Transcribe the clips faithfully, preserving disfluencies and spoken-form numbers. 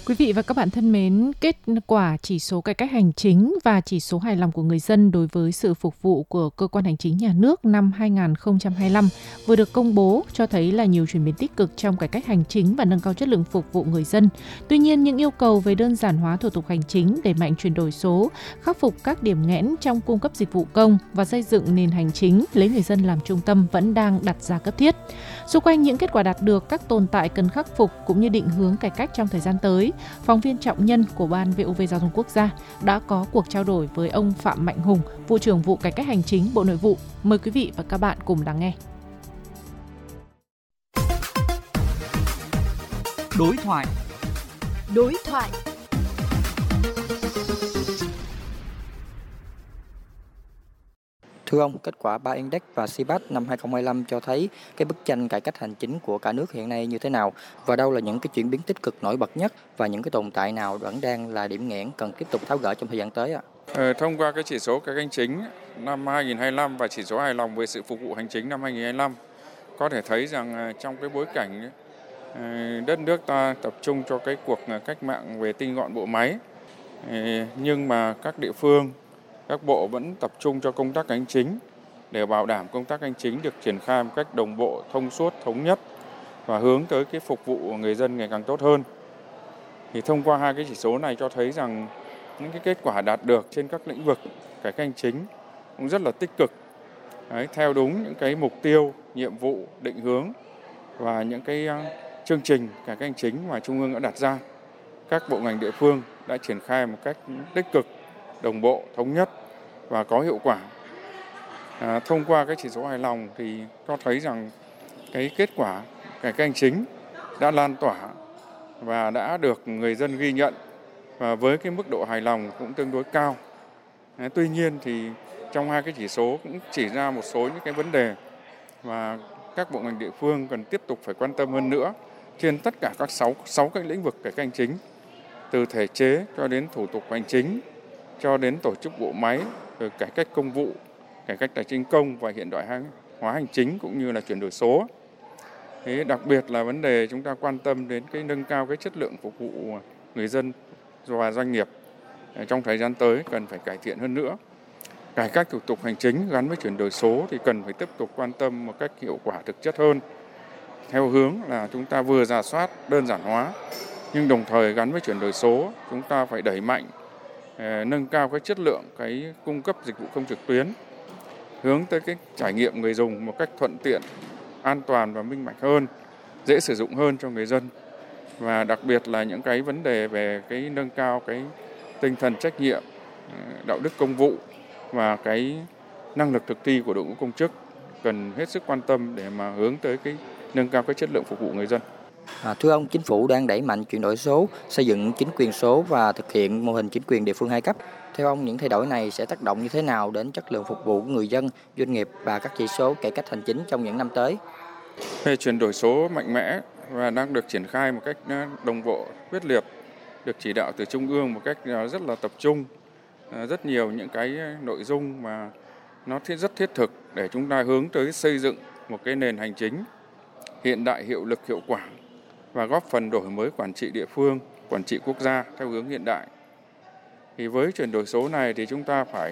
Quý vị và các bạn thân mến, kết quả chỉ số cải cách hành chính và chỉ số hài lòng của người dân đối với sự phục vụ của cơ quan hành chính nhà nước năm hai không hai lăm vừa được công bố cho thấy là nhiều chuyển biến tích cực trong cải cách hành chính và nâng cao chất lượng phục vụ người dân. Tuy nhiên, những yêu cầu về đơn giản hóa thủ tục hành chính, đẩy mạnh chuyển đổi số, khắc phục các điểm nghẽn trong cung cấp dịch vụ công và xây dựng nền hành chính lấy người dân làm trung tâm vẫn đang đặt ra cấp thiết. Xung quanh những kết quả đạt được, các tồn tại cần khắc phục cũng như định hướng cải cách trong thời gian tới, phóng viên Trọng Nhân của Ban vê o vê Giao thông Quốc gia đã có cuộc trao đổi với ông Phạm Mạnh Hùng, Vụ trưởng Vụ Cải cách Hành chính Bộ Nội vụ. Mời quý vị và các bạn cùng lắng nghe. Đối thoại. Đối thoại. Thưa ông, kết quả ba Index và xê pê a tê năm hai không hai lăm cho thấy cái bức tranh cải cách hành chính của cả nước hiện nay như thế nào, và đâu là những cái chuyển biến tích cực nổi bật nhất và những cái tồn tại nào vẫn đang là điểm nghẽn cần tiếp tục tháo gỡ trong thời gian tới ạ? Ờ, thông qua cái chỉ số cải cách hành chính năm hai không hai lăm và chỉ số hài lòng về sự phục vụ hành chính năm hai không hai lăm, có thể thấy rằng trong cái bối cảnh đất nước ta tập trung cho cái cuộc cách mạng về tinh gọn bộ máy, nhưng mà các địa phương, các bộ vẫn tập trung cho công tác hành chính để bảo đảm công tác hành chính được triển khai một cách đồng bộ, thông suốt, thống nhất và hướng tới cái phục vụ người dân ngày càng tốt hơn. Thì thông qua hai cái chỉ số này cho thấy rằng những cái kết quả đạt được trên các lĩnh vực cải cách hành chính cũng rất là tích cực. Đấy, theo đúng những cái mục tiêu, nhiệm vụ, định hướng và những cái chương trình cải cách hành chính mà Trung ương đã đặt ra. Các bộ ngành địa phương đã triển khai một cách tích cực, đồng bộ, thống nhất và có hiệu quả. À, thông qua cái chỉ số hài lòng thì cho thấy rằng cái kết quả cải cách hành chính đã lan tỏa và đã được người dân ghi nhận, và với cái mức độ hài lòng cũng tương đối cao. À, tuy nhiên thì trong hai cái chỉ số cũng chỉ ra một số những cái vấn đề và các bộ ngành địa phương cần tiếp tục phải quan tâm hơn nữa trên tất cả các sáu, sáu cái lĩnh vực cải cách hành chính, từ thể chế cho đến thủ tục hành chính, cho đến tổ chức bộ máy, rồi cải cách công vụ, cải cách tài chính công và hiện đại hóa hành chính cũng như là chuyển đổi số. Thế đặc biệt là vấn đề chúng ta quan tâm đến cái nâng cao cái chất lượng phục vụ người dân và doanh nghiệp trong thời gian tới cần phải cải thiện hơn nữa. Cải cách thủ tục hành chính gắn với chuyển đổi số thì cần phải tiếp tục quan tâm một cách hiệu quả thực chất hơn, theo hướng là chúng ta vừa rà soát đơn giản hóa, nhưng đồng thời gắn với chuyển đổi số chúng ta phải đẩy mạnh nâng cao cái chất lượng cái cung cấp dịch vụ công trực tuyến, hướng tới cái trải nghiệm người dùng một cách thuận tiện, an toàn và minh bạch hơn, dễ sử dụng hơn cho người dân. Và đặc biệt là những cái vấn đề về cái nâng cao cái tinh thần trách nhiệm, đạo đức công vụ và cái năng lực thực thi của đội ngũ công chức cần hết sức quan tâm để mà hướng tới cái nâng cao cái chất lượng phục vụ người dân. À, thưa ông, chính phủ đang đẩy mạnh chuyển đổi số, xây dựng chính quyền số và thực hiện mô hình chính quyền địa phương hai cấp. Theo ông, những thay đổi này sẽ tác động như thế nào đến chất lượng phục vụ của người dân, doanh nghiệp và các chỉ số cải cách hành chính trong những năm tới? Về chuyển đổi số mạnh mẽ và đang được triển khai một cách đồng bộ, quyết liệt, được chỉ đạo từ Trung ương một cách rất là tập trung, rất nhiều những cái nội dung mà nó rất thiết thực để chúng ta hướng tới xây dựng một cái nền hành chính hiện đại, hiệu lực, hiệu quả và góp phần đổi mới quản trị địa phương, quản trị quốc gia theo hướng hiện đại. Thì với chuyển đổi số này thì chúng ta phải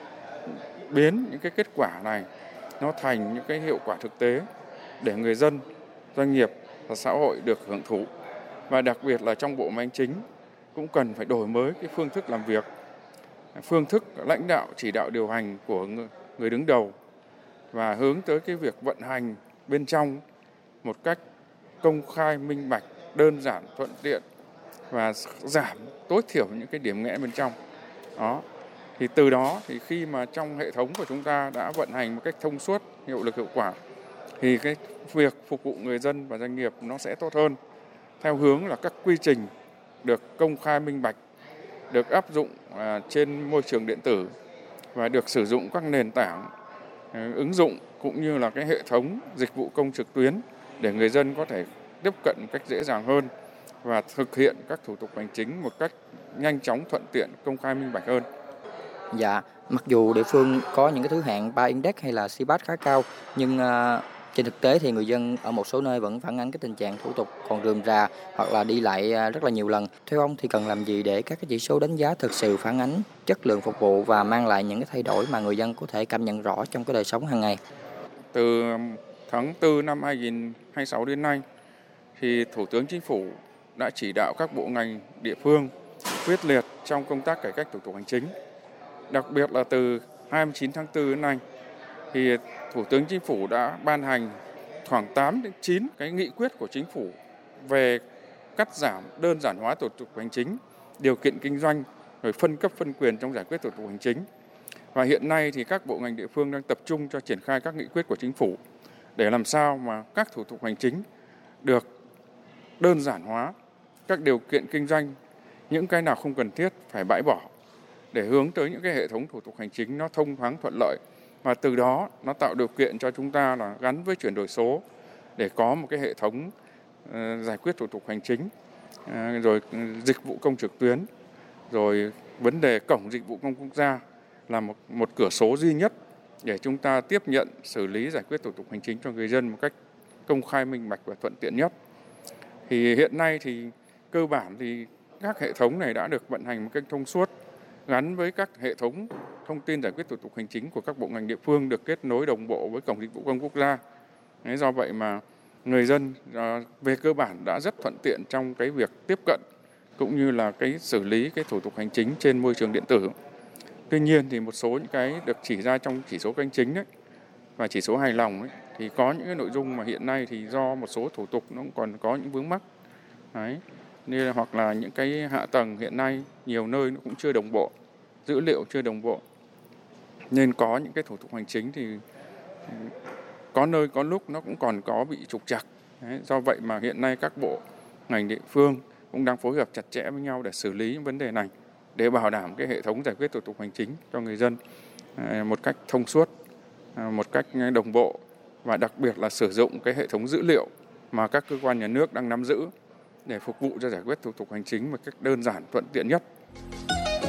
biến những cái kết quả này nó thành những cái hiệu quả thực tế để người dân, doanh nghiệp và xã hội được hưởng thụ. Và đặc biệt là trong bộ máy hành chính cũng cần phải đổi mới cái phương thức làm việc, phương thức lãnh đạo, chỉ đạo điều hành của người đứng đầu và hướng tới cái việc vận hành bên trong một cách công khai, minh bạch, đơn giản, thuận tiện và giảm tối thiểu những cái điểm nghẽn bên trong. Đó. Thì từ đó thì khi mà trong hệ thống của chúng ta đã vận hành một cách thông suốt, hiệu lực, hiệu quả thì cái việc phục vụ người dân và doanh nghiệp nó sẽ tốt hơn, theo hướng là các quy trình được công khai, minh bạch, được áp dụng trên môi trường điện tử và được sử dụng các nền tảng ứng dụng cũng như là cái hệ thống dịch vụ công trực tuyến để người dân có thể tiếp cận một cách dễ dàng hơn và thực hiện các thủ tục hành chính một cách nhanh chóng, thuận tiện, công khai, minh bạch hơn. Dạ, mặc dù địa phương có những cái thứ hạng ba Index hay là xê pê a tê khá cao, nhưng uh, Trên thực tế thì người dân ở một số nơi vẫn phản ánh cái tình trạng thủ tục còn rườm rà hoặc là đi lại rất là nhiều lần. Theo ông thì cần làm gì để các cái chỉ số đánh giá thực sự phản ánh chất lượng phục vụ và mang lại những cái thay đổi mà người dân có thể cảm nhận rõ trong cái đời sống hàng ngày? Từ tháng tư năm hai nghìn không trăm hai mươi sáu đến nay thì Thủ tướng Chính phủ đã chỉ đạo các bộ ngành địa phương quyết liệt trong công tác cải cách thủ tục hành chính. Đặc biệt là từ hai mươi chín tháng tư đến nay thì Thủ tướng Chính phủ đã ban hành khoảng tám đến chín cái nghị quyết của Chính phủ về cắt giảm, đơn giản hóa thủ tục hành chính, điều kiện kinh doanh, rồi phân cấp phân quyền trong giải quyết thủ tục hành chính. Và hiện nay thì các bộ ngành địa phương đang tập trung cho triển khai các nghị quyết của Chính phủ để làm sao mà các thủ tục hành chính được đơn giản hóa, các điều kiện kinh doanh, những cái nào không cần thiết phải bãi bỏ để hướng tới những cái hệ thống thủ tục hành chính nó thông thoáng thuận lợi, và từ đó nó tạo điều kiện cho chúng ta là gắn với chuyển đổi số để có một cái hệ thống uh, giải quyết thủ tục hành chính, uh, rồi dịch vụ công trực tuyến, rồi vấn đề cổng dịch vụ công quốc gia là một một cửa số duy nhất để chúng ta tiếp nhận, xử lý, giải quyết thủ tục hành chính cho người dân một cách công khai, minh bạch và thuận tiện nhất. Thì hiện nay thì cơ bản thì các hệ thống này đã được vận hành một cách thông suốt, gắn với các hệ thống thông tin giải quyết thủ tục hành chính của các bộ ngành địa phương, được kết nối đồng bộ với cổng dịch vụ công quốc gia. Đấy, do vậy mà người dân về cơ bản đã rất thuận tiện trong cái việc tiếp cận cũng như là cái xử lý cái thủ tục hành chính trên môi trường điện tử. Tuy nhiên thì một số những cái được chỉ ra trong chỉ số canh chính ấy, và chỉ số hài lòng ấy, thì có những cái nội dung mà hiện nay thì do một số thủ tục nó còn có những vướng mắc. Đấy, nên là, hoặc là những cái hạ tầng hiện nay nhiều nơi nó cũng chưa đồng bộ, dữ liệu chưa đồng bộ, nên có những cái thủ tục hành chính thì có nơi có lúc nó cũng còn có bị trục trặc. Đấy, do vậy mà hiện nay các bộ ngành địa phương cũng đang phối hợp chặt chẽ với nhau để xử lý những vấn đề này, để bảo đảm cái hệ thống giải quyết thủ tục hành chính cho người dân một cách thông suốt, một cách đồng bộ, và đặc biệt là sử dụng cái hệ thống dữ liệu mà các cơ quan nhà nước đang nắm giữ để phục vụ cho giải quyết thủ tục hành chính một cách đơn giản, thuận tiện nhất.